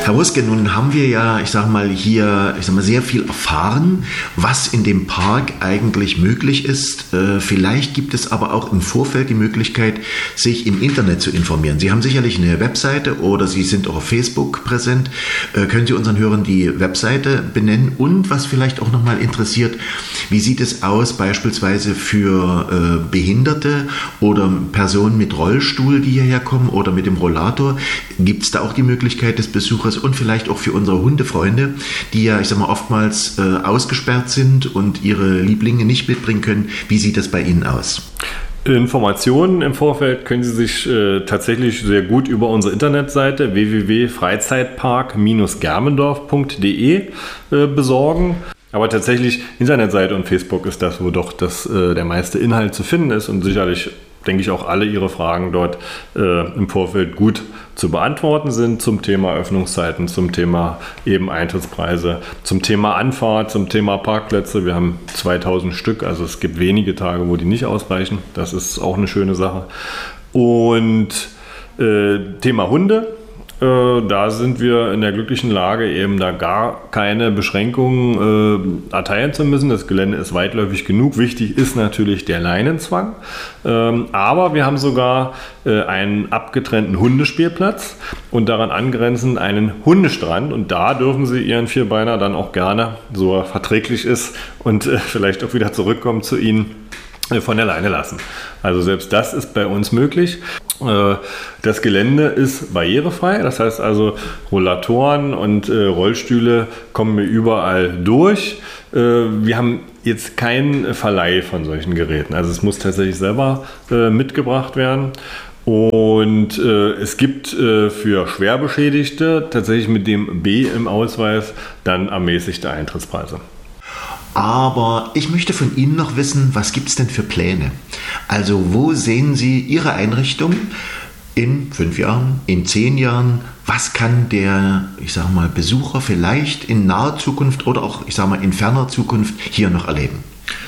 Herr Ruske, nun haben wir ja, hier sehr viel erfahren, was in dem Park eigentlich möglich ist. Vielleicht gibt es aber auch im Vorfeld die Möglichkeit, sich im Internet zu informieren. Sie haben sicherlich eine Webseite oder Sie sind auch auf Facebook präsent. Können Sie unseren Hörern die Webseite benennen? Und was vielleicht auch nochmal interessiert, wie sieht es aus beispielsweise für Behinderte oder Personen mit Rollstuhl, die hierher kommen oder mit dem Rollator? Gibt es da auch die Möglichkeit des Besuchers und vielleicht auch für unsere Hundefreunde, die ja, oftmals ausgesperrt sind und ihre Lieblinge nicht mitbringen können? Wie sieht das bei Ihnen aus? Informationen im Vorfeld können Sie sich tatsächlich sehr gut über unsere Internetseite www.freizeitpark-germendorf.de besorgen. Aber tatsächlich Internetseite und Facebook ist das, wo doch der meiste Inhalt zu finden ist und sicherlich, denke ich, auch alle Ihre Fragen dort im Vorfeld gut zu beantworten sind zum Thema Öffnungszeiten, zum Thema eben Eintrittspreise, zum Thema Anfahrt, zum Thema Parkplätze. Wir haben 2000 Stück, also es gibt wenige Tage, wo die nicht ausreichen. Das ist auch eine schöne Sache. Und Thema Hunde. Da sind wir in der glücklichen Lage, eben da gar keine Beschränkungen erteilen zu müssen. Das Gelände ist weitläufig genug. Wichtig ist natürlich der Leinenzwang. Aber wir haben sogar einen abgetrennten Hundespielplatz und daran angrenzend einen Hundestrand. Und da dürfen Sie Ihren Vierbeiner dann auch gerne, so er verträglich ist und vielleicht auch wieder zurückkommen zu Ihnen, von der Leine lassen. Also selbst das ist bei uns möglich. Das Gelände ist barrierefrei, das heißt also Rollatoren und Rollstühle kommen wir überall durch. Wir haben jetzt keinen Verleih von solchen Geräten, also es muss tatsächlich selber mitgebracht werden. Und es gibt für Schwerbeschädigte tatsächlich mit dem B im Ausweis dann ermäßigte Eintrittspreise. Aber ich möchte von Ihnen noch wissen, was gibt es denn für Pläne? Also wo sehen Sie Ihre Einrichtung in 5 Jahren, in 10 Jahren? Was kann der, Besucher vielleicht in naher Zukunft oder auch, in ferner Zukunft hier noch erleben?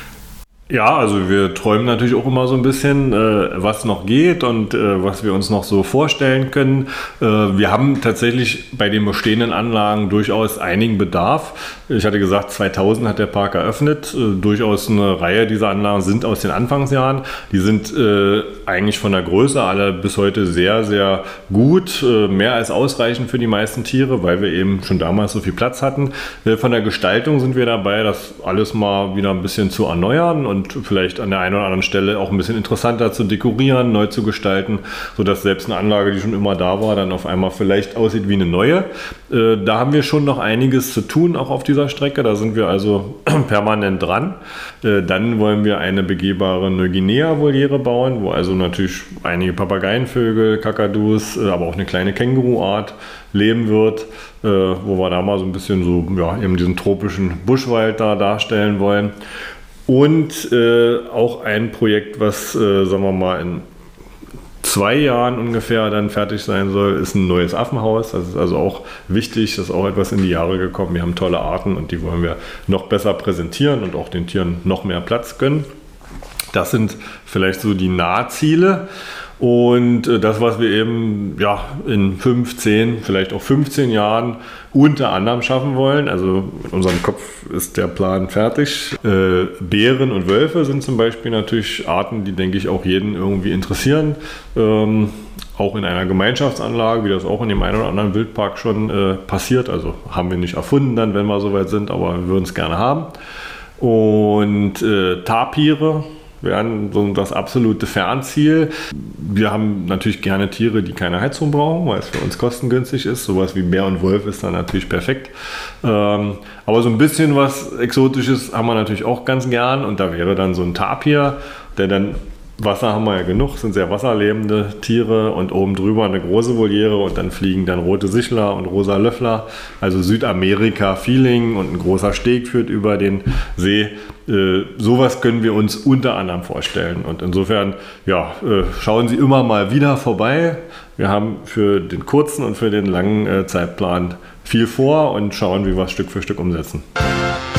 Ja, also wir träumen natürlich auch immer so ein bisschen, was noch geht und was wir uns noch so vorstellen können. Wir haben tatsächlich bei den bestehenden Anlagen durchaus einigen Bedarf. Ich hatte gesagt, 2000 hat der Park eröffnet. Durchaus eine Reihe dieser Anlagen sind aus den Anfangsjahren. Die sind eigentlich von der Größe alle bis heute sehr, sehr gut. Mehr als ausreichend für die meisten Tiere, weil wir eben schon damals so viel Platz hatten. Von der Gestaltung sind wir dabei, das alles mal wieder ein bisschen zu erneuern und vielleicht an der einen oder anderen Stelle auch ein bisschen interessanter zu dekorieren, neu zu gestalten, sodass selbst eine Anlage, die schon immer da war, dann auf einmal vielleicht aussieht wie eine neue. Da haben wir schon noch einiges zu tun, auch auf dieser Strecke. Da sind wir also permanent dran. Dann wollen wir eine begehbare Neuguinea-Voliere bauen, wo also natürlich einige Papageienvögel, Kakadus, aber auch eine kleine Känguruart leben wird, wo wir da mal so ein bisschen eben diesen tropischen Buschwald da darstellen wollen. Und auch ein Projekt, was, in 2 Jahren ungefähr dann fertig sein soll, ist ein neues Affenhaus. Das ist also auch wichtig, das ist auch etwas in die Jahre gekommen. Wir haben tolle Arten und die wollen wir noch besser präsentieren und auch den Tieren noch mehr Platz gönnen. Das sind vielleicht so die Nahziele. Und das, was wir eben in 5, 10, vielleicht auch 15 Jahren unter anderem schaffen wollen, also in unserem Kopf ist der Plan fertig. Bären und Wölfe sind zum Beispiel natürlich Arten, die, denke ich, auch jeden irgendwie interessieren. Auch in einer Gemeinschaftsanlage, wie das auch in dem einen oder anderen Wildpark schon passiert. Also haben wir nicht erfunden dann, wenn wir soweit sind, aber wir würden es gerne haben. Und Tapire wären so das absolute Fernziel. Wir haben natürlich gerne Tiere, die keine Heizung brauchen, weil es für uns kostengünstig ist. Sowas wie Bär und Wolf ist dann natürlich perfekt. Aber so ein bisschen was Exotisches haben wir natürlich auch ganz gern. Und da wäre dann so ein Tapir, der dann Wasser haben wir ja genug, sind sehr wasserlebende Tiere und oben drüber eine große Voliere und dann fliegen dann rote Sichler und rosa Löffler, also Südamerika-Feeling und ein großer Steg führt über den See. Sowas können wir uns unter anderem vorstellen und insofern schauen Sie immer mal wieder vorbei. Wir haben für den kurzen und für den langen Zeitplan viel vor und schauen, wie wir es Stück für Stück umsetzen.